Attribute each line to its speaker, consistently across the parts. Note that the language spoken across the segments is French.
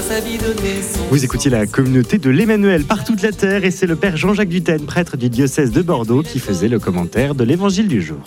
Speaker 1: Vous écoutiez la communauté de l'Emmanuel par toute la terre et c'est le père Jean-Jacques Dutène, prêtre du diocèse de Bordeaux, qui faisait le commentaire de l'évangile du jour.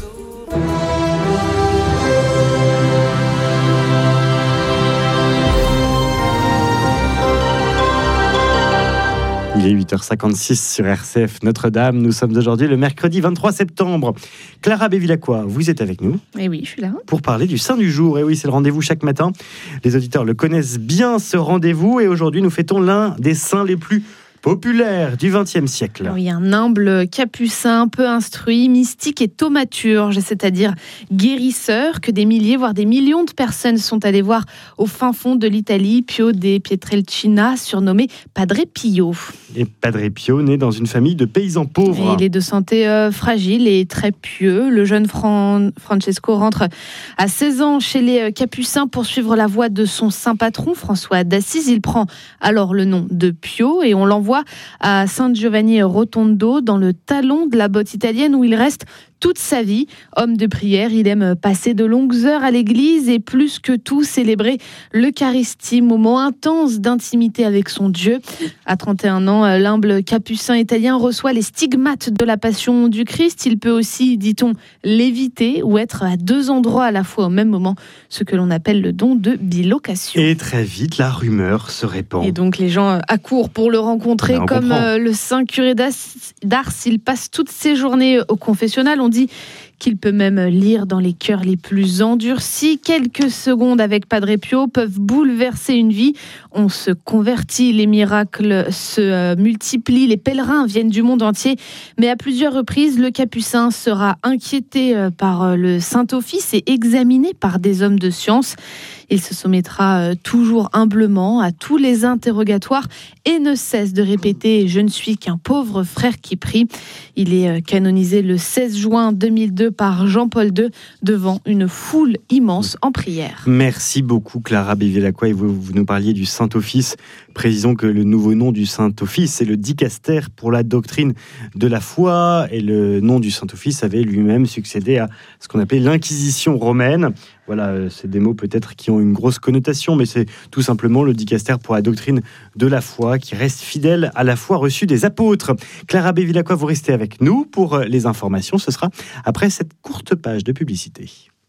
Speaker 1: Il est 8h56 sur RCF Notre-Dame. Nous sommes aujourd'hui le mercredi 23 septembre. Clara Bévilacqua, vous êtes avec nous.
Speaker 2: Et oui, je suis là.
Speaker 1: Pour parler du Saint du jour. Et oui, c'est le rendez-vous chaque matin. Les auditeurs le connaissent bien, ce rendez-vous. Et aujourd'hui, nous fêtons l'un des saints les plus populaire du XXe siècle.
Speaker 2: Oui, un humble capucin, peu instruit, mystique et thaumaturge, c'est-à-dire guérisseur, que des milliers, voire des millions de personnes sont allées voir au fin fond de l'Italie, Pio de Pietrelcina, surnommé Padre Pio.
Speaker 1: Et Padre Pio, né dans une famille de paysans pauvres.
Speaker 2: Et il est de santé fragile et très pieux. Le jeune Francesco rentre à 16 ans chez les capucins pour suivre la voie de son saint patron, François d'Assise. Il prend alors le nom de Pio et on l'envoie à San Giovanni Rotondo, dans le talon de la botte italienne, où il reste toute sa vie. Homme de prière, il aime passer de longues heures à l'église et plus que tout célébrer l'Eucharistie, moment intense d'intimité avec son Dieu. À 31 ans, l'humble capucin italien reçoit les stigmates de la passion du Christ. Il peut aussi, dit-on, léviter ou être à deux endroits à la fois au même moment, ce que l'on appelle le don de bilocation.
Speaker 1: Et très vite, la rumeur se répand.
Speaker 2: Et donc les gens accourent pour le rencontrer, comme le saint curé d'Ars. Il passe toutes ses journées au confessionnal. On dit qu'il peut même lire dans les cœurs les plus endurcis. Quelques secondes avec Padre Pio peuvent bouleverser une vie. On se convertit, les miracles se multiplient, les pèlerins viennent du monde entier. Mais à plusieurs reprises, le capucin sera inquiété par le Saint-Office et examiné par des hommes de science. Il se soumettra toujours humblement à tous les interrogatoires et ne cesse de répéter « Je ne suis qu'un pauvre frère qui prie ». Il est canonisé le 16 juin 2002 par Jean-Paul II devant une foule immense en prière.
Speaker 1: Merci beaucoup Clara Bévilacqua. Et vous nous parliez du Saint-Office. Précisons que le nouveau nom du Saint-Office, c'est le dicaster pour la doctrine de la foi. Et le nom du Saint-Office avait lui-même succédé à ce qu'on appelait l'Inquisition romaine. Voilà, c'est des mots peut-être qui ont une grosse connotation, mais c'est tout simplement le dicaster pour la doctrine de la foi qui reste fidèle à la foi reçue des apôtres. Clara Bévilacqua, vous restez avec nous pour les informations. Ce sera après cette courte page de publicité.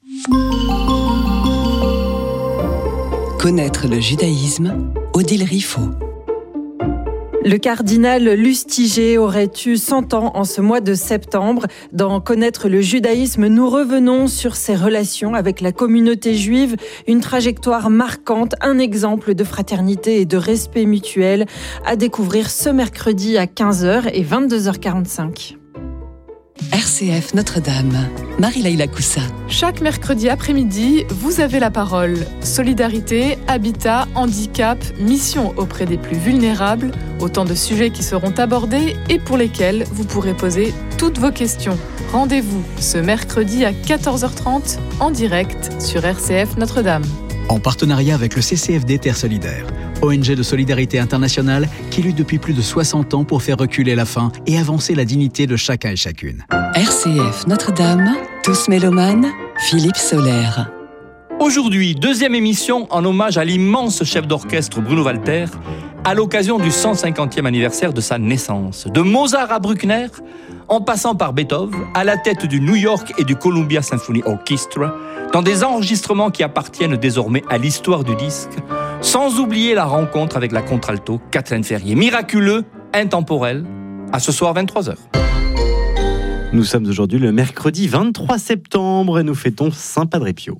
Speaker 3: Connaître le judaïsme, Odile Riffaut.
Speaker 4: Le cardinal Lustiger aurait eu 100 ans en ce mois de septembre. Dans Connaître le judaïsme, nous revenons sur ses relations avec la communauté juive, une trajectoire marquante, un exemple de fraternité et de respect mutuel à découvrir ce mercredi à 15h et 22h45.
Speaker 3: RCF Notre-Dame, Marie-Laïla Coussa.
Speaker 5: Chaque mercredi après-midi, vous avez la parole. Solidarité, habitat, handicap, mission auprès des plus vulnérables, autant de sujets qui seront abordés et pour lesquels vous pourrez poser toutes vos questions. Rendez-vous ce mercredi à 14h30 en direct sur RCF Notre-Dame.
Speaker 6: En partenariat avec le CCFD Terre Solidaire, ONG de solidarité internationale qui lutte depuis plus de 60 ans pour faire reculer la faim et avancer la dignité de chacun et chacune.
Speaker 3: RCF Notre-Dame, tous mélomanes, Philippe Solaire.
Speaker 7: Aujourd'hui, deuxième émission en hommage à l'immense chef d'orchestre Bruno Walter, à l'occasion du 150e anniversaire de sa naissance. De Mozart à Bruckner, en passant par Beethoven, à la tête du New York et du Columbia Symphony Orchestra, dans des enregistrements qui appartiennent désormais à l'histoire du disque, sans oublier la rencontre avec la contralto Kathleen Ferrier. Miraculeux, intemporel, à ce soir 23h.
Speaker 1: Nous sommes aujourd'hui le mercredi 23 septembre et nous fêtons Saint Padre Pio.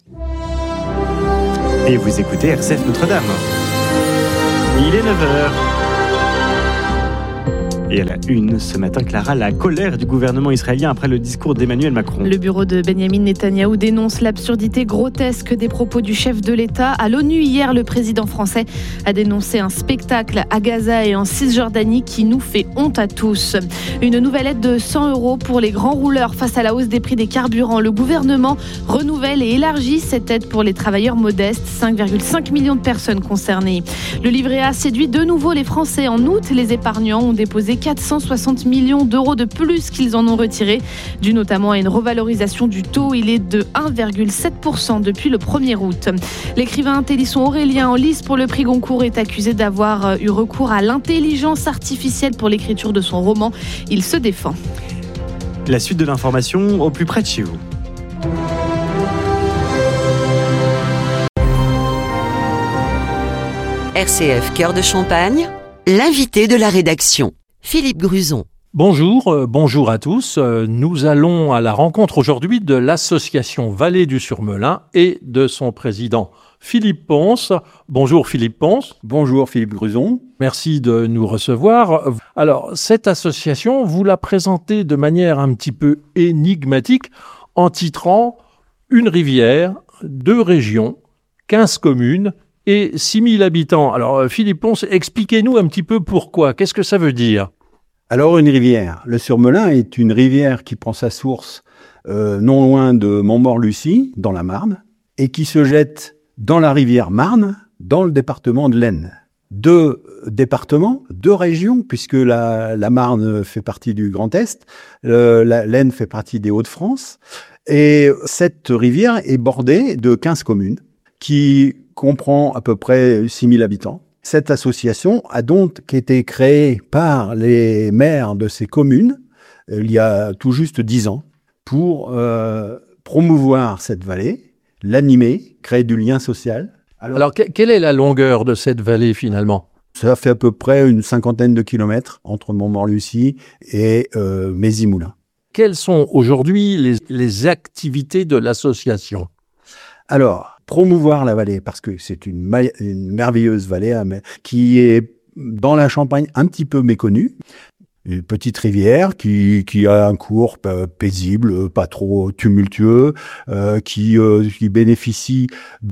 Speaker 1: Et vous écoutez RCF Notre-Dame. Il est 9h. Et à la une, ce matin, Clara, la colère du gouvernement israélien après le discours d'Emmanuel Macron.
Speaker 2: Le bureau de Benjamin Netanyahou dénonce l'absurdité grotesque des propos du chef de l'État. À l'ONU, hier, le président français a dénoncé un spectacle à Gaza et en Cisjordanie qui nous fait honte à tous. Une nouvelle aide de 100 € pour les grands rouleurs face à la hausse des prix des carburants. Le gouvernement renouvelle et élargit cette aide pour les travailleurs modestes. 5,5 millions de personnes concernées. Le livret A séduit de nouveau les Français. En août, les épargnants ont déposé 460 millions d'euros de plus qu'ils en ont retiré, dû notamment à une revalorisation du taux. Il est de 1,7% depuis le 1er août. L'écrivain Télisson Aurélien, en lice pour le prix Goncourt, est accusé d'avoir eu recours à l'intelligence artificielle pour l'écriture de son roman. Il se défend.
Speaker 1: La suite de l'information au plus près de chez vous.
Speaker 8: RCF Cœur de Champagne, l'invité de la rédaction, Philippe Gruson.
Speaker 9: Bonjour à tous. Nous allons à la rencontre aujourd'hui de l'association Vallée du Surmelin et de son président Philippe Ponce. Bonjour Philippe Ponce.
Speaker 10: Bonjour Philippe Gruson.
Speaker 9: Merci de nous recevoir. Alors, cette association, vous la présentez de manière un petit peu énigmatique en titrant « Une rivière, 2 régions, 15 communes et 6 000 habitants ». Alors Philippe Ponce, expliquez-nous un petit peu pourquoi. Qu'est-ce que ça veut dire ?
Speaker 10: Alors une rivière. Le Surmelin est une rivière qui prend sa source non loin de Montmort-Lucie, dans la Marne, et qui se jette dans la rivière Marne, dans le département de l'Aisne. 2 départements, 2 régions, puisque la Marne fait partie du Grand Est, l'Aisne fait partie des Hauts-de-France, et cette rivière est bordée de 15 communes, qui comprend à peu près 6 000 habitants. Cette association a donc été créée par les maires de ces communes il y a tout juste 10 ans pour promouvoir cette vallée, l'animer, créer du lien social.
Speaker 9: Alors quelle est la longueur de cette vallée finalement ?
Speaker 10: Ça fait à peu près une 50aine de kilomètres entre Montmort-Lucie et Mézy-Moulins.
Speaker 9: Quelles sont aujourd'hui les activités de l'association ?
Speaker 10: Alors, promouvoir la vallée, parce que c'est une merveilleuse vallée qui est dans la Champagne un petit peu méconnue. Une petite rivière qui a un cours paisible, pas trop tumultueux, qui bénéficie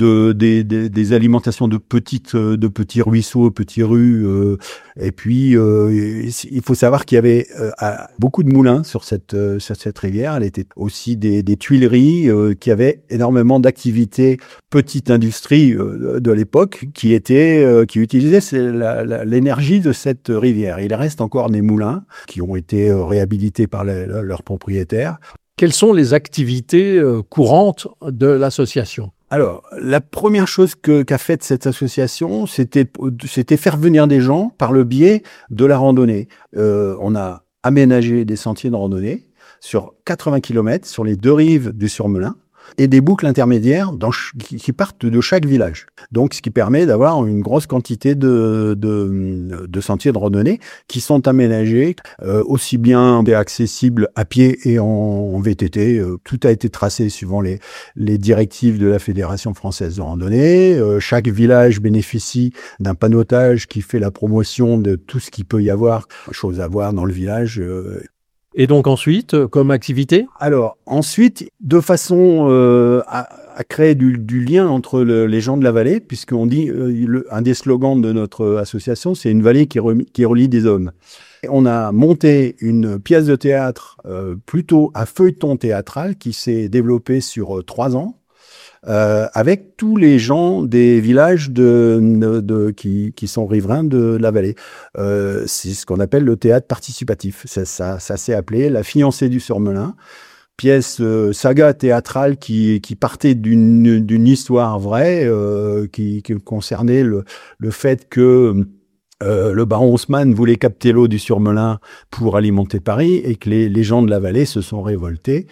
Speaker 10: des alimentations de petits ruisseaux, petits rues. Et puis, il faut savoir qu'il y avait beaucoup de moulins sur cette rivière. Elle était aussi des tuileries qui avaient énormément d'activités, petite industrie de l'époque qui utilisait l'énergie de cette rivière. Il reste encore des moulins qui ont été réhabilités par leurs propriétaires.
Speaker 9: Quelles sont les activités courantes de l'association ?
Speaker 10: Alors, la première chose qu'a faite cette association, c'était faire venir des gens par le biais de la randonnée. On a aménagé des sentiers de randonnée sur 80 km sur les 2 rives du Surmelin, et des boucles intermédiaires qui partent de chaque village. Donc, ce qui permet d'avoir une grosse quantité de sentiers de randonnée qui sont aménagés aussi bien accessibles à pied et en VTT. Tout a été tracé suivant les directives de la Fédération française de randonnée. Chaque village bénéficie d'un panneautage qui fait la promotion de tout ce qu'il peut y avoir, choses à voir dans le village.
Speaker 9: Et donc ensuite, comme activité ?
Speaker 10: Alors, ensuite, de façon à créer du lien entre les gens de la vallée, puisqu'on dit, un des slogans de notre association, c'est une vallée qui relie des hommes. Et on a monté une pièce de théâtre plutôt à feuilleton théâtral qui s'est développée sur 3 ans, avec tous les gens des villages qui sont riverains de la vallée. C'est ce qu'on appelle le théâtre participatif. Ça s'est appelé La Fiancée du Surmelin, pièce saga théâtrale qui partait d'une histoire vraie qui concernait le fait que le baron Haussmann voulait capter l'eau du Surmelin pour alimenter Paris et que les gens de la vallée se sont révoltés.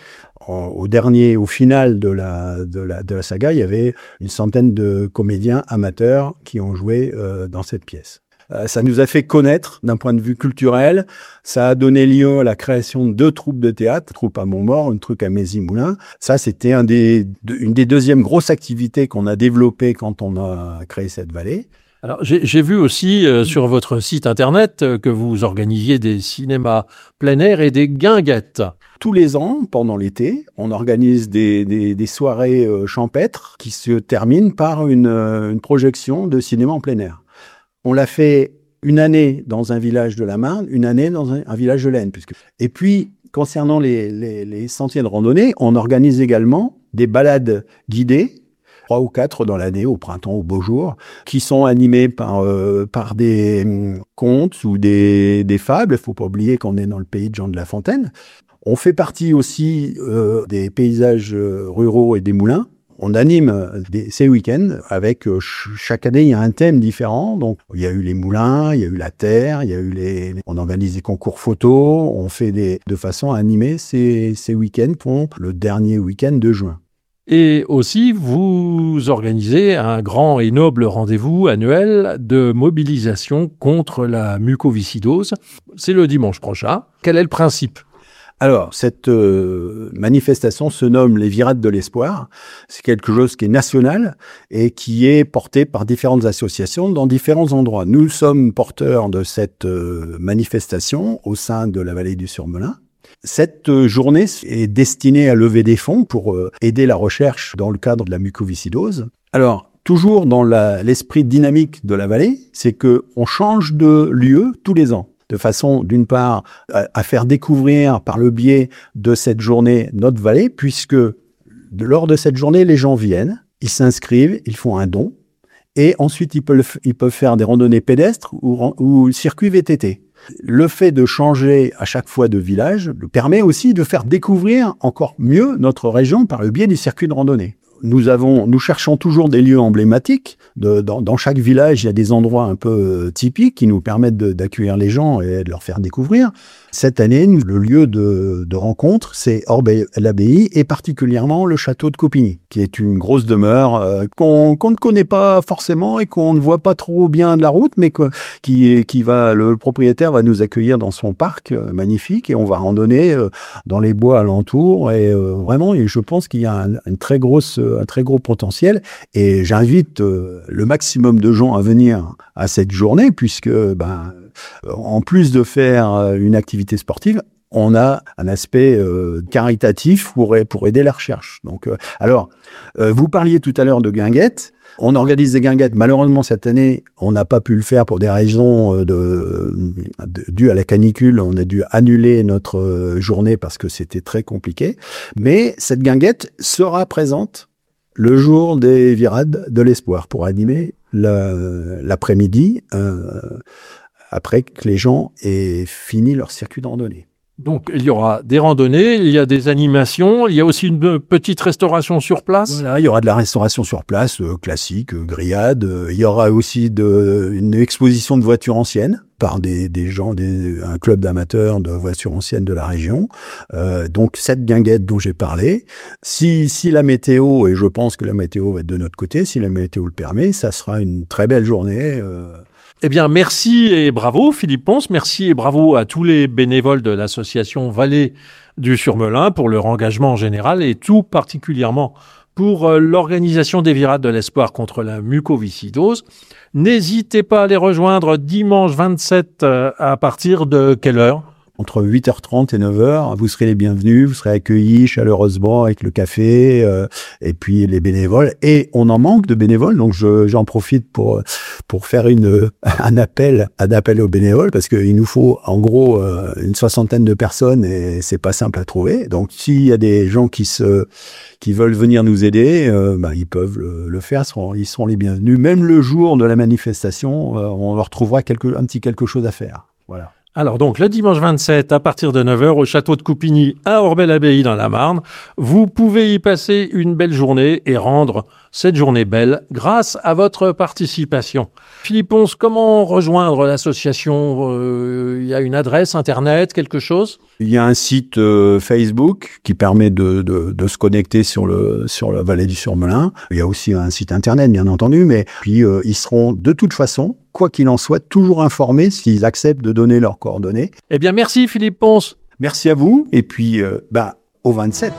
Speaker 10: Au final de la saga, il y avait une centaine de comédiens amateurs qui ont joué dans cette pièce. Ça nous a fait connaître d'un point de vue culturel. Ça a donné lieu à la création de 2 troupes de théâtre, une troupe à Montmort, une troupe à Mézy-Moulins. Ça, c'était une des deuxièmes grosses activités qu'on a développées quand on a créé cette vallée.
Speaker 9: Alors, j'ai vu aussi sur votre site internet que vous organisiez des cinémas plein air et des guinguettes.
Speaker 10: Tous les ans, pendant l'été, on organise des soirées champêtres qui se terminent par une projection de cinéma en plein air. On l'a fait une année dans un village de la Marne, une année dans un village de l'Aisne. Et puis, concernant les sentiers de randonnée, on organise également des balades guidées 3 ou 4 dans l'année, au printemps, au beau jour, qui sont animés par des contes ou des fables. Il ne faut pas oublier qu'on est dans le pays de Jean de La Fontaine. On fait partie aussi des paysages ruraux et des moulins. On anime ces week-ends avec, chaque année, il y a un thème différent. Donc, il y a eu les moulins, il y a eu la terre, on organise des concours photos, on fait de façon à animer ces week-ends pour le dernier week-end de juin.
Speaker 9: Et aussi, vous organisez un grand et noble rendez-vous annuel de mobilisation contre la mucoviscidose. C'est le dimanche prochain. Quel est le principe ?
Speaker 10: Alors, cette manifestation se nomme les Virades de l'Espoir. C'est quelque chose qui est national et qui est porté par différentes associations dans différents endroits. Nous sommes porteurs de cette manifestation au sein de la vallée du Surmelin. Cette journée est destinée à lever des fonds pour aider la recherche dans le cadre de la mucoviscidose. Alors, toujours dans l'esprit dynamique de la vallée, c'est qu'on change de lieu tous les ans, de façon, d'une part, à faire découvrir par le biais de cette journée notre vallée, puisque lors de cette journée, les gens viennent, ils s'inscrivent, ils font un don, et ensuite ils peuvent faire des randonnées pédestres ou circuits VTT. Le fait de changer à chaque fois de village permet aussi de faire découvrir encore mieux notre région par le biais du circuit de randonnée. Nous cherchons toujours des lieux emblématiques. Dans chaque village, il y a des endroits un peu typiques qui nous permettent d'accueillir les gens et de leur faire découvrir. Cette année, le lieu de rencontre, c'est Orbe-l'Abbaye et particulièrement le château de Coupigny, qui est une grosse demeure qu'on ne connaît pas forcément et qu'on ne voit pas trop bien de la route, mais le propriétaire va nous accueillir dans son parc magnifique et on va randonner dans les bois alentours et vraiment, je pense qu'il y a un très gros potentiel et j'invite le maximum de gens à venir à cette journée puisque en plus de faire une activité sportive, on a un aspect caritatif pour aider la recherche. Donc, vous parliez tout à l'heure de guinguettes. On organise des guinguettes. Malheureusement, cette année, on n'a pas pu le faire pour des raisons dues à la canicule. On a dû annuler notre journée parce que c'était très compliqué. Mais cette guinguette sera présente le jour des Virades de l'Espoir pour animer l'après-midi après que les gens aient fini leur circuit de randonnée.
Speaker 9: Donc, il y aura des randonnées, il y a des animations, il y a aussi une petite restauration sur place.
Speaker 10: Voilà, il y aura de la restauration sur place, classique, grillade. Il y aura aussi une exposition de voitures anciennes par des gens, un club d'amateurs de voitures anciennes de la région. Donc, cette guinguette dont j'ai parlé, si la météo, et je pense que la météo va être de notre côté, si la météo le permet, ça sera une très belle journée.
Speaker 9: Eh bien, merci et bravo Philippe Pons, merci et bravo à tous les bénévoles de l'association Vallée du Surmelin pour leur engagement en général et tout particulièrement pour l'organisation des Virades de l'Espoir contre la mucoviscidose. N'hésitez pas à les rejoindre dimanche 27 à partir de quelle heure ?
Speaker 10: Entre 8h30 et 9h, vous serez les bienvenus, vous serez accueillis chaleureusement avec le café et puis les bénévoles. Et on en manque de bénévoles, donc j'en profite pour faire un appel aux bénévoles parce qu'il nous faut en gros une 60aine de personnes et c'est pas simple à trouver. Donc s'il y a des gens qui veulent venir nous aider, ils peuvent le faire, ils seront les bienvenus. Même le jour de la manifestation, on leur trouvera un petit quelque chose à faire. Voilà.
Speaker 9: Alors donc, le dimanche 27, à partir de 9h, au château de Coupigny, à Orbe-l'Abbaye dans la Marne, vous pouvez y passer une belle journée et rendre cette journée belle grâce à votre participation. Philippe Pons, comment rejoindre l'association ? Il y a une adresse internet, quelque chose ?
Speaker 10: Il y a un site Facebook qui permet de se connecter sur la vallée du Surmelin. Il y a aussi un site internet, bien entendu, mais puis ils seront de toute façon, quoi qu'il en soit, toujours informés s'ils acceptent de donner leurs coordonnées.
Speaker 9: Eh bien, merci Philippe Pons.
Speaker 10: Merci à vous, et puis au 27.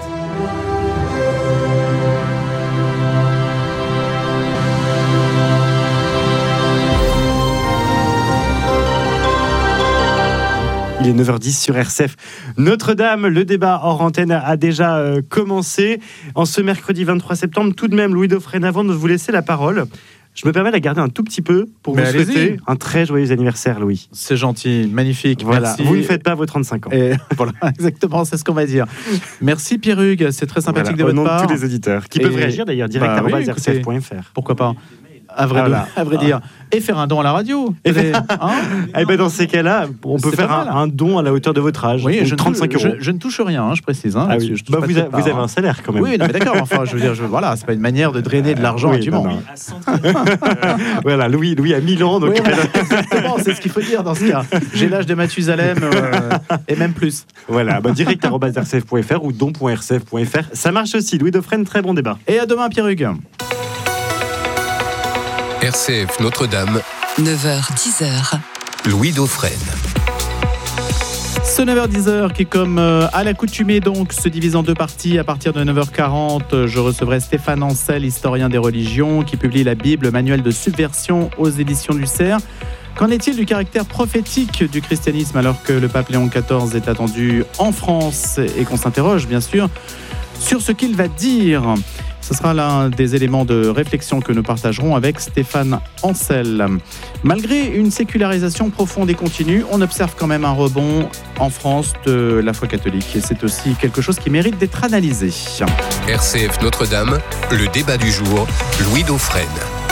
Speaker 1: Il est 9h10 sur RCF. Notre-Dame, le débat hors antenne a déjà commencé. En ce mercredi 23 septembre, tout de même, Louis Dauphren, avant de vous laisser la parole, Je me permets de la garder un tout petit peu pour vous souhaiter un très joyeux anniversaire, Louis.
Speaker 11: C'est gentil, magnifique.
Speaker 1: Voilà,
Speaker 11: merci.
Speaker 1: vous ne faites pas vos 35 ans.
Speaker 11: Et voilà, exactement, c'est ce qu'on va dire. Merci Pierre Hugues, c'est très sympathique de votre part.
Speaker 1: Au nom de tous les auditeurs, qui peuvent réagir d'ailleurs direct à rcf.fr.
Speaker 11: Pourquoi pas, à vrai dire. Et faire un don à la radio.
Speaker 1: Dans ces cas-là, on peut faire un don à la hauteur de votre âge.
Speaker 11: Oui,
Speaker 1: donc 35 euros.
Speaker 11: Je ne touche rien, je précise. Oui.
Speaker 1: Vous avez un salaire quand même.
Speaker 11: Oui, non, mais d'accord. Enfin, je veux dire, voilà, c'est pas une manière de drainer de l'argent à du monde.
Speaker 1: Voilà, Louis a 1000 ans. Donc
Speaker 11: exactement, c'est ce qu'il faut dire dans ce cas. J'ai l'âge de Mathusalem et même plus.
Speaker 1: Voilà, direct@rcf.fr ou don.rcf.fr. Ça marche aussi. Louis Dauphren, très bon débat.
Speaker 11: Et à demain, Pierre Hugues.
Speaker 12: RCF Notre-Dame,
Speaker 3: 9h-10h.
Speaker 12: Louis Dauphren.
Speaker 11: Ce 9h-10h qui, comme à l'accoutumée, donc, se divise en deux parties. À partir de 9h40, je recevrai Stéphane Ancel, historien des religions, qui publie la Bible, manuel de subversion aux éditions du Cerf. Qu'en est-il du caractère prophétique du christianisme alors que le pape Léon XIV est attendu en France et qu'on s'interroge, bien sûr, sur ce qu'il va dire ? Ce sera l'un des éléments de réflexion que nous partagerons avec Stéphane Ancel. Malgré une sécularisation profonde et continue, on observe quand même un rebond en France de la foi catholique. Et c'est aussi quelque chose qui mérite d'être analysé.
Speaker 12: RCF Notre-Dame, le débat du jour, Louis Dauphren.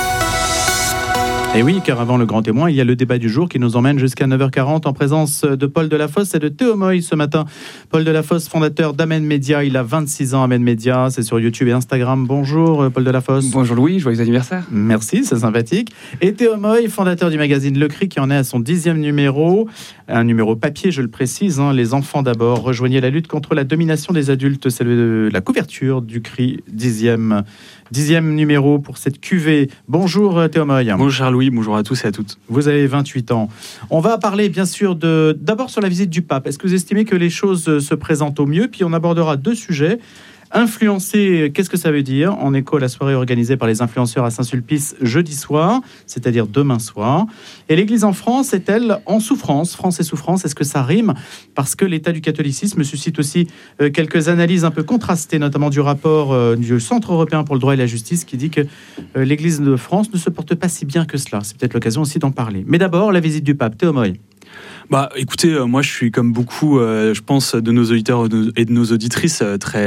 Speaker 11: Et oui, car avant le grand témoin, il y a le débat du jour qui nous emmène jusqu'à 9h40 en présence de Paul Delafosse et de Théo Moy ce matin. Paul Delafosse, fondateur d'Amen Média, il a 26 ans, Amen Média, c'est sur YouTube et Instagram. Bonjour Paul Delafosse.
Speaker 13: Bonjour Louis, joyeux anniversaire.
Speaker 11: Merci, c'est sympathique. Et Théo Moy, fondateur du magazine Le Cri, qui en est à son 10e numéro, un numéro papier, je le précise, Les enfants d'abord. Rejoignez la lutte contre la domination des adultes, c'est la couverture du Cri, 10e numéro pour cette cuvée. Bonjour Théo Moy.
Speaker 13: Bonjour Louis, bonjour à tous et à toutes.
Speaker 11: Vous avez 28 ans. On va parler bien sûr d'abord sur la visite du pape. Est-ce que vous estimez que les choses se présentent au mieux ? Puis on abordera deux sujets. Influencer, qu'est-ce que ça veut dire ? En écho à la soirée organisée par les influenceurs à Saint-Sulpice jeudi soir, c'est-à-dire demain soir. Et l'Église en France est-elle en souffrance ? France et souffrance, est-ce que ça rime ? Parce que l'état du catholicisme suscite aussi quelques analyses un peu contrastées, notamment du rapport du Centre européen pour le droit et la justice qui dit que l'Église de France ne se porte pas si bien que cela. C'est peut-être l'occasion aussi d'en parler. Mais d'abord, la visite du pape. Théo Moy.
Speaker 13: Écoutez, moi je suis comme beaucoup, je pense, de nos auditeurs et de nos auditrices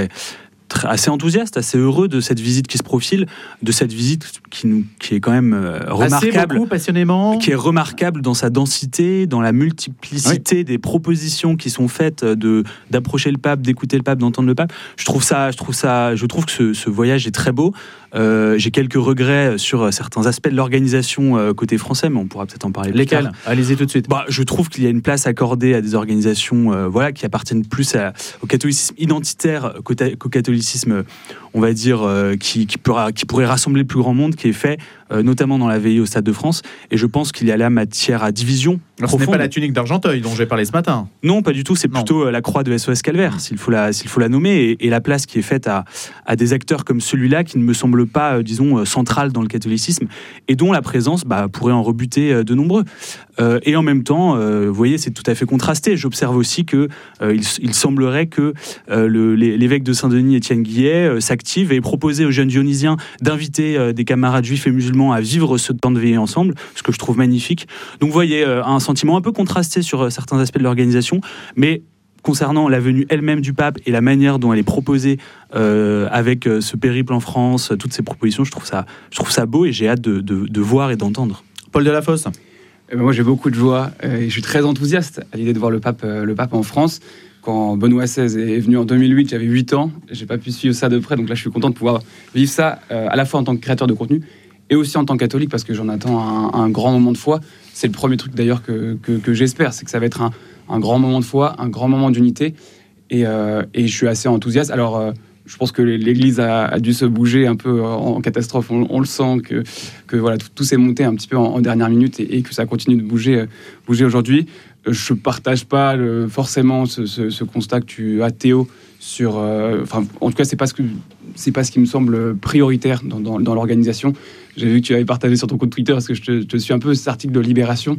Speaker 13: assez enthousiaste, assez heureux de cette visite qui se profile, de cette visite qui est quand même remarquable.
Speaker 11: Assez beaucoup, passionnément.
Speaker 13: Qui est remarquable dans sa densité, dans la multiplicité des propositions qui sont faites d'approcher le pape, d'écouter le pape, d'entendre le pape. Je trouve que ce voyage est très beau. J'ai quelques regrets sur certains aspects de l'organisation côté français, mais on pourra peut-être en parler.
Speaker 11: Lesquels ? Allez-y tout de suite.
Speaker 13: Je trouve qu'il y a une place accordée à des organisations qui appartiennent plus au catholicisme identitaire qu'au catholicisme, on va dire, qui pourrait rassembler le plus grand monde, qui est fait notamment dans la veillée au Stade de France. Et je pense qu'il y a là matière à division.
Speaker 11: Alors, ce n'est pas la tunique d'Argenteuil dont j'ai parlé ce matin.
Speaker 13: Non, pas du tout. C'est plutôt la croix de SOS Calvaire, s'il faut la nommer, et la place qui est faite à des acteurs comme celui-là qui ne me semble pas, central dans le catholicisme, et dont la présence pourrait en rebuter de nombreux. Et en même temps, vous voyez, c'est tout à fait contrasté. J'observe aussi que il semblerait que l'évêque de Saint-Denis, Étienne Guillet, s'active et proposait aux jeunes dionysiens d'inviter des camarades juifs et musulmans à vivre ce temps de veillée ensemble, ce que je trouve magnifique. Donc vous voyez, un sentiment un peu contrasté sur certains aspects de l'organisation, mais concernant la venue elle-même du pape et la manière dont elle est proposée avec ce périple en France, toutes ces propositions, je trouve ça beau et j'ai hâte de voir et d'entendre.
Speaker 11: Paul Delafosse.
Speaker 13: Moi j'ai beaucoup de joie et je suis très enthousiaste à l'idée de voir le pape en France. Quand Benoît XVI est venu en 2008, j'avais 8 ans, j'ai pas pu suivre ça de près, donc là je suis content de pouvoir vivre ça à la fois en tant que créateur de contenu et aussi en tant que catholique, parce que j'en attends un grand moment de foi. C'est le premier truc d'ailleurs que j'espère, c'est que ça va être un grand moment de foi, un grand moment d'unité, et je suis assez enthousiaste. Alors je pense que l'Église a dû se bouger un peu en catastrophe, on le sent, que voilà, tout s'est monté un petit peu en dernière minute et que ça continue de bouger aujourd'hui. Je ne partage pas forcément ce constat que tu as, Théo, sur... en tout cas, c'est pas ce qui me semble prioritaire dans l'organisation. J'ai vu que tu avais partagé sur ton compte Twitter, parce que je te suis un peu cet article de Libération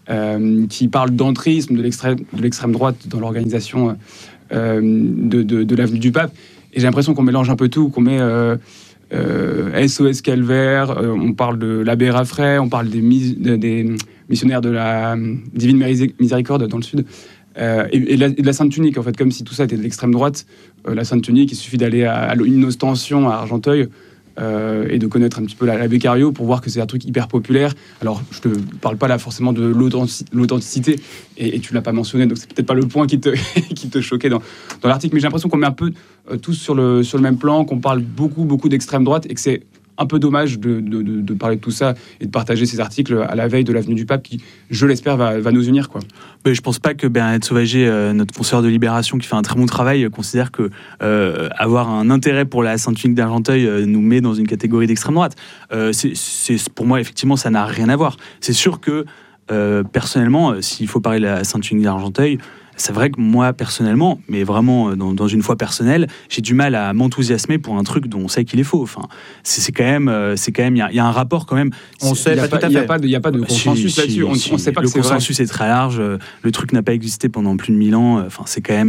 Speaker 13: qui parle d'entrisme, de l'extrême droite dans l'organisation de l'avenue du Pape. Et j'ai l'impression qu'on mélange un peu tout, qu'on met SOS Calvaire, on parle de l'abbé Raffray, on parle des missionnaires de la Divine Miséricorde dans le Sud, et de la Sainte Tunique, en fait, comme si tout ça était de l'extrême droite. La Sainte Tunique, il suffit d'aller à une ostension à Argenteuil, et de connaître un petit peu l'abbé Cario pour voir que c'est un truc hyper populaire. Alors, je te parle pas là forcément de l'authenticité, et tu l'as pas mentionné, donc c'est peut-être pas le point qui te choquait dans l'article, mais j'ai l'impression qu'on met un peu tous sur le même plan, qu'on parle beaucoup d'extrême droite, et que c'est un peu dommage de parler de tout ça et de partager ces articles à la veille de l'avenue du Pape qui, je l'espère, va nous unir, quoi.
Speaker 14: Mais je pense pas que Bernadette Sauvager, notre consoeur de Libération, qui fait un très bon travail, considère que avoir un intérêt pour la Sainte Tunique d'Argenteuil nous met dans une catégorie d'extrême droite. Pour moi, effectivement, ça n'a rien à voir. C'est sûr que, personnellement, s'il faut parler de la Sainte Tunique d'Argenteuil, c'est vrai que moi, personnellement, mais vraiment dans une foi personnelle, j'ai du mal à m'enthousiasmer pour un truc dont on sait qu'il est faux. Enfin, c'est quand même, il y a un rapport quand même.
Speaker 13: On sait pas tout à fait. Il n'y a pas de consensus là-dessus. On sait pas que c'est vrai.
Speaker 14: Le consensus est très large. Le truc n'a pas existé pendant plus de 1000 ans. Enfin, c'est quand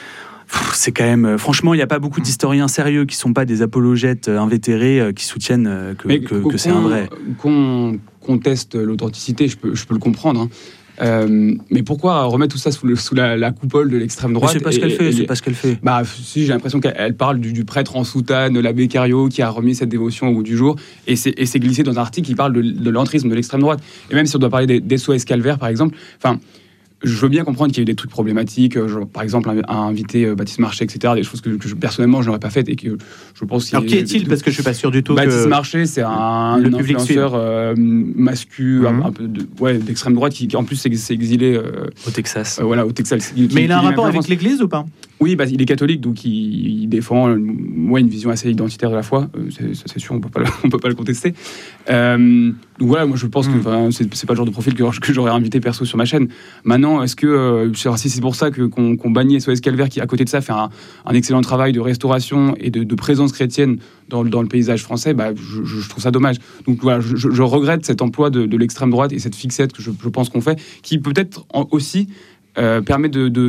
Speaker 14: même. Franchement, il n'y a pas beaucoup d'historiens sérieux qui ne sont pas des apologètes invétérés qui soutiennent que c'est un vrai.
Speaker 13: Qu'on conteste l'authenticité, je peux le comprendre. Hein. Mais pourquoi remettre tout ça sous la coupole de l'extrême droite?
Speaker 14: C'est pas ce qu'elle fait.
Speaker 13: Bah, si, j'ai l'impression qu'elle parle du prêtre en soutane, l'abbé Cario, qui a remis cette dévotion au bout du jour, et c'est glissé dans un article qui parle de l'entrisme de l'extrême droite. Et même si on doit parler des SOS Calvaire, par exemple, enfin, je veux bien comprendre qu'il y a eu des trucs problématiques, genre, par exemple inviter Baptiste Marchais, etc., des choses que personnellement je n'aurais pas faites et que je pense.
Speaker 11: Alors qui est-il, parce que je suis pas sûr du tout.
Speaker 13: Baptiste Marchais, c'est un influenceur mascu, un peu d'extrême droite qui en plus s'est exilé
Speaker 14: au Texas.
Speaker 13: Voilà, au Texas.
Speaker 11: Mais il a un rapport avec l'Église ou pas?
Speaker 13: Oui, il est catholique, donc il défend une vision assez identitaire de la foi. C'est sûr, on peut pas le contester. Donc voilà, moi je pense que c'est pas le genre de profil que j'aurais invité perso sur ma chaîne. Maintenant, est-ce que si c'est pour ça qu'on bannit SOS Calvaire, qui à côté de ça fait un excellent travail de restauration et de présence chrétienne dans le paysage français, je trouve ça dommage. Donc voilà, je regrette cet emploi de l'extrême droite et cette fixette que je pense qu'on fait, qui peut-être aussi permet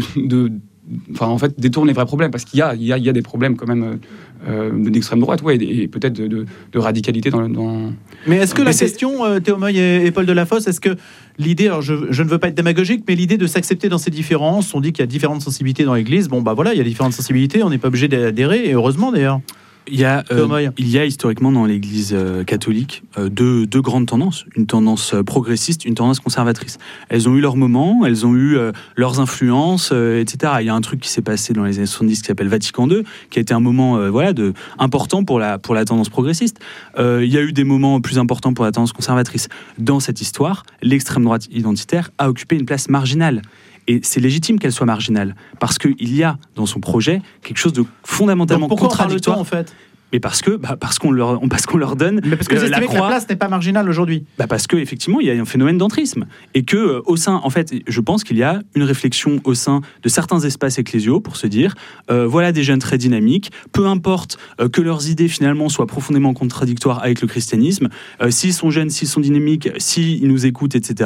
Speaker 13: en fait, détourne les vrais problèmes, parce qu'il y a des problèmes quand même d'extrême droite, et peut-être de radicalité dans...
Speaker 11: Mais est-ce que la question, Théo Moy et Paul Delafosse, est-ce que l'idée, alors je ne veux pas être démagogique, mais l'idée de s'accepter dans ces différences, on dit qu'il y a différentes sensibilités dans l'Église, il y a différentes sensibilités, on n'est pas obligé d'adhérer, et heureusement d'ailleurs.
Speaker 14: Il y a historiquement dans l'Église catholique deux grandes tendances, une tendance progressiste, une tendance conservatrice. Elles ont eu leur moment, elles ont eu leurs influences, etc. Il y a un truc qui s'est passé dans les années 70 qui s'appelle Vatican II, qui a été un moment important pour la tendance progressiste. Il y a eu des moments plus importants pour la tendance conservatrice. Dans cette histoire, l'extrême droite identitaire a occupé une place marginale. Et c'est légitime qu'elle soit marginale, parce qu'il y a dans son projet quelque chose de fondamentalement contradictoire.
Speaker 11: En fait,
Speaker 14: mais parce qu'on leur donne.
Speaker 11: Mais parce que la place n'est pas marginale aujourd'hui.
Speaker 14: Parce que effectivement, il y a un phénomène d'entrisme et que au sein, en fait, je pense qu'il y a une réflexion au sein de certains espaces ecclésiaux pour se dire, voilà des jeunes très dynamiques. Peu importe que leurs idées finalement soient profondément contradictoires avec le christianisme. S'ils sont jeunes, s'ils sont dynamiques, s'ils nous écoutent, etc.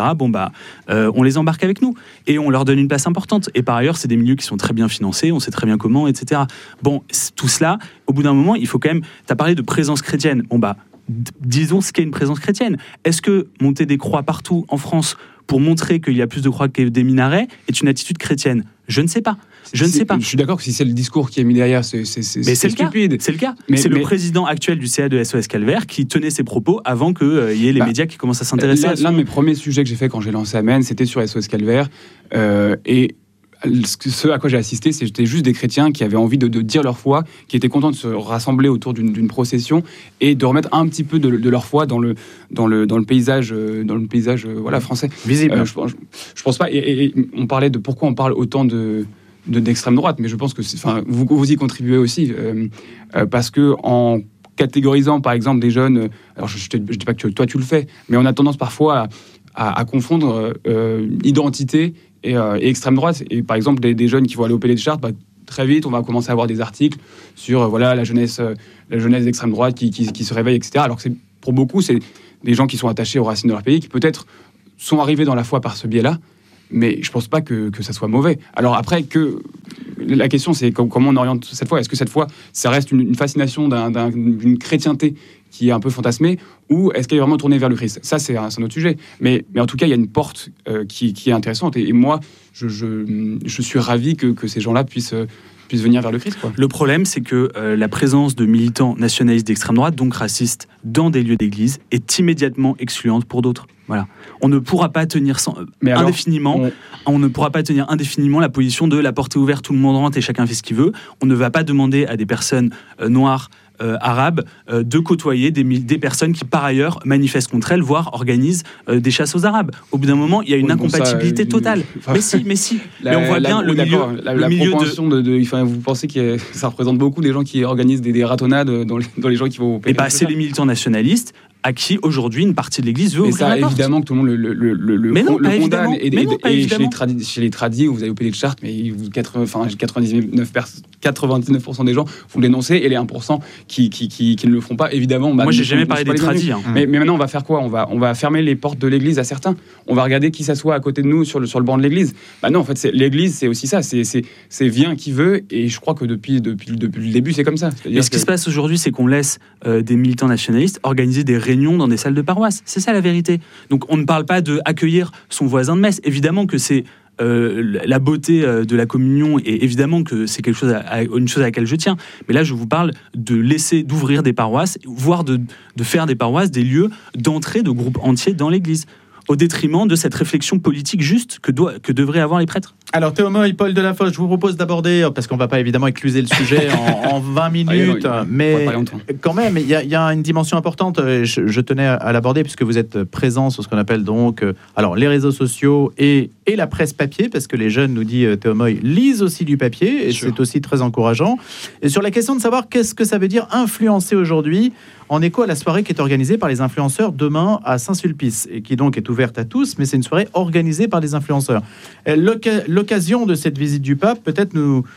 Speaker 14: On les embarque avec nous et on leur donne une place importante. Et par ailleurs, c'est des milieux qui sont très bien financés. On sait très bien comment, etc. Bon, tout cela, au bout d'un moment, il faut quand même. Tu as parlé de présence chrétienne. Disons ce qu'est une présence chrétienne. Est-ce que monter des croix partout en France pour montrer qu'il y a plus de croix que des minarets est une attitude chrétienne? Je ne sais pas. Je
Speaker 13: suis d'accord que si c'est le discours qui est mis derrière, c'est stupide.
Speaker 14: C'est le cas. C'est le président actuel du CA de SOS Calvaire qui tenait ses propos avant qu'il y ait les médias qui commencent à s'intéresser à ça.
Speaker 13: L'un de mes premiers sujets que j'ai fait quand j'ai lancé Amen, c'était sur SOS Calvaire. Et ce à quoi j'ai assisté, c'était juste des chrétiens qui avaient envie de dire leur foi, qui étaient contents de se rassembler autour d'une procession et de remettre un petit peu de leur foi dans le paysage français.
Speaker 11: Visible.
Speaker 13: Je pense pas. Et on parlait de pourquoi on parle autant d'extrême droite, mais je pense que vous y contribuez aussi parce que en catégorisant par exemple des jeunes, alors je dis pas que toi tu le fais, mais on a tendance parfois à confondre identité et extrême droite. Et par exemple, des jeunes qui vont aller au Palais des Chartes, très vite, on va commencer à avoir des articles sur la jeunesse d'extrême droite qui se réveille, etc. Alors que pour beaucoup, c'est des gens qui sont attachés aux racines de leur pays, qui peut-être sont arrivés dans la foi par ce biais-là, mais je pense pas que ça soit mauvais. Alors après, que la question, c'est comment on oriente cette foi. Est-ce que cette foi, ça reste une fascination d'une chrétienté qui est un peu fantasmée, ou est-ce qu'elle est vraiment tournée vers le Christ? Ça, c'est un autre sujet. Mais en tout cas, il y a une porte qui est intéressante. Et moi, je suis ravi que ces gens-là puissent venir vers le Christ, quoi.
Speaker 14: Le problème, c'est que la présence de militants nationalistes d'extrême droite, donc racistes, dans des lieux d'église, est immédiatement excluante pour d'autres. Voilà. On ne pourra pas tenir indéfiniment la position de la porte est ouverte, tout le monde rentre et chacun fait ce qu'il veut. On ne va pas demander à des personnes noires, arabes, de côtoyer des personnes qui, par ailleurs, manifestent contre elles, voire organisent des chasses aux Arabes. Au bout d'un moment, il y a une incompatibilité totale. Mais si. Mais on voit bien le milieu
Speaker 13: proportion de vous pensez que ça représente beaucoup des gens qui organisent des ratonnades dans les gens qui vont...
Speaker 14: c'est les militants nationalistes à qui, aujourd'hui, une partie de l'Église veut ouvrir la porte.
Speaker 13: Évidemment que tout le monde le condamne. Et chez les tradis, vous avez OPD de charte, mais 99% des gens vous le dénoncez, et les 1% qui ne le feront pas, évidemment...
Speaker 14: Moi, j'ai jamais parlé des tradis.
Speaker 13: Mais maintenant, on va faire quoi ? On va fermer les portes de l'Église à certains. On va regarder qui s'assoit à côté de nous sur le banc de l'Église. Non, en fait, l'Église, c'est aussi ça. C'est vient qui veut, et je crois que depuis le début, c'est comme ça.
Speaker 14: Mais ce qui se passe aujourd'hui, c'est qu'on laisse des militants nationalistes organiser des réunions dans des salles de paroisse. C'est ça la vérité. Donc on ne parle pas d'accueillir son voisin de messe. Évidemment que c'est la beauté de la communion, et évidemment que c'est une chose à laquelle je tiens. Mais là, je vous parle d'ouvrir des paroisses, voire de faire des paroisses des lieux d'entrée de groupes entiers dans l'Église, au détriment de cette réflexion politique juste que devraient avoir les prêtres.
Speaker 11: Alors Théo Moy, Paul Delafosse, je vous propose d'aborder, parce qu'on ne va pas évidemment écluser le sujet en 20 minutes, mais quand même, il y a une dimension importante, je tenais à l'aborder, puisque vous êtes présent sur ce qu'on appelle donc les réseaux sociaux et la presse papier, parce que les jeunes, nous dit Théo Moy, lisent aussi du papier, et c'est aussi très encourageant. Et sur la question de savoir qu'est-ce que ça veut dire influencer aujourd'hui, en écho à la soirée qui est organisée par les influenceurs demain à Saint-Sulpice, et qui donc est ouverte à tous, mais c'est une soirée organisée par des influenceurs. L'occasion de cette visite du pape peut-être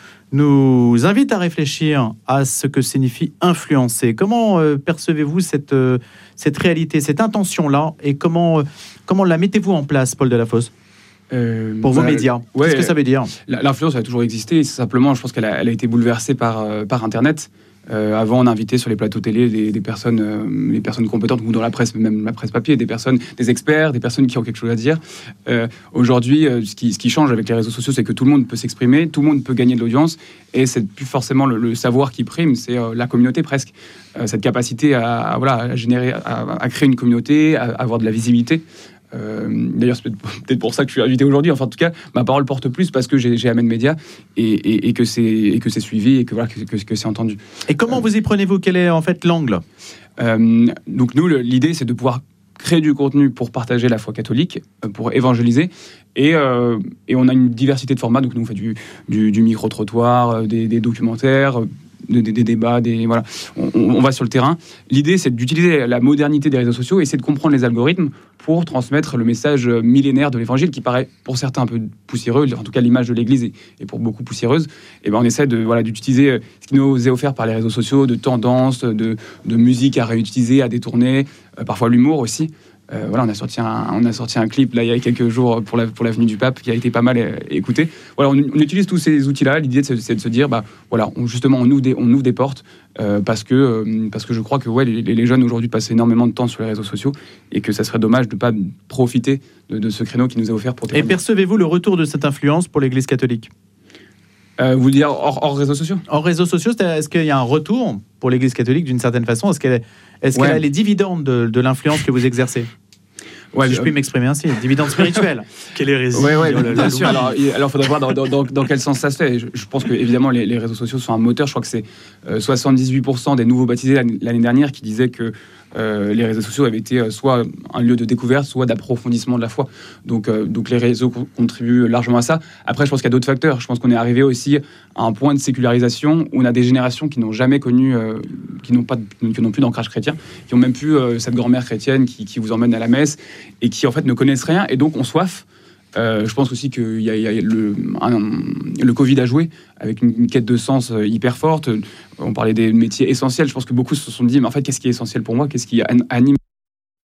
Speaker 11: nous invite à réfléchir à ce que signifie influencer. Comment percevez-vous cette réalité, cette intention-là, et comment la mettez-vous en place, Paul Delafosse, pour vos médias? Qu'est-ce que ça veut dire?
Speaker 13: L'influence a toujours existé, simplement je pense qu'elle a été bouleversée par Internet. Avant, on invitait sur les plateaux télé des personnes, les personnes compétentes, ou dans la presse, même la presse papier, des experts, des personnes qui ont quelque chose à dire. Aujourd'hui, ce qui change avec les réseaux sociaux, c'est que tout le monde peut s'exprimer, tout le monde peut gagner de l'audience, et c'est plus forcément le savoir qui prime, c'est la communauté presque. Cette capacité à générer, à créer une communauté, à avoir de la visibilité. D'ailleurs, c'est peut-être pour ça que je suis invité aujourd'hui. Enfin, en tout cas, ma parole porte plus parce que j'ai Amen Média et que c'est suivi, et que c'est entendu.
Speaker 11: Et comment vous y prenez-vous? Quel est en fait l'angle?
Speaker 13: Donc nous, l'idée, c'est de pouvoir créer du contenu pour partager la foi catholique, pour évangéliser, et on a une diversité de formats. Donc nous, on fait du micro-trottoir, des documentaires, des débats, on va sur le terrain. L'idée, c'est d'utiliser la modernité des réseaux sociaux et c'est de comprendre les algorithmes pour transmettre le message millénaire de l'évangile, qui paraît pour certains un peu poussiéreux, en tout cas l'image de l'Église est pour beaucoup poussiéreuse. Et on essaie d'utiliser ce qui nous est offert par les réseaux sociaux, de tendances, de musique à réutiliser, à détourner, parfois l'humour aussi. On a sorti un clip là il y a quelques jours pour la venue du pape qui a été pas mal écouté. On utilise tous ces outils-là. L'idée, c'est de se dire, on ouvre des portes parce que je crois que les jeunes aujourd'hui passent énormément de temps sur les réseaux sociaux, et que ça serait dommage de ne pas profiter de ce créneau qui nous est offert pour témoigner.
Speaker 11: Et percevez-vous le retour de cette influence pour l'Église catholique?
Speaker 13: Vous dire hors réseaux sociaux?
Speaker 11: Hors réseaux sociaux, est-ce qu'il y a un retour pour l'Église catholique d'une certaine façon? Est-ce qu'elle a les dividendes de l'influence que vous exercez? Si je puis m'exprimer ainsi, dividende spirituelle.
Speaker 14: Quelle hérésie.
Speaker 13: Bien sûr. Alors, il faudrait voir dans quel sens ça se fait. Je pense que évidemment les réseaux sociaux sont un moteur. Je crois que c'est 78% des nouveaux baptisés l'année dernière qui disaient que les réseaux sociaux avaient été soit un lieu de découverte, soit d'approfondissement de la foi. Donc les réseaux contribuent largement à ça. Après, je pense qu'il y a d'autres facteurs. Je pense qu'on est arrivé aussi à un point de sécularisation où on a des générations qui n'ont jamais connu, qui n'ont plus d'ancrage chrétien, qui n'ont même plus cette grand-mère chrétienne qui vous emmène à la messe, et qui en fait ne connaissent rien, et donc ont soif. Je pense aussi qu'il y a le Covid a joué avec une quête de sens hyper forte. On parlait des métiers essentiels. Je pense que beaucoup se sont dit, mais en fait, qu'est-ce qui est essentiel pour moi? Qu'est-ce qui anime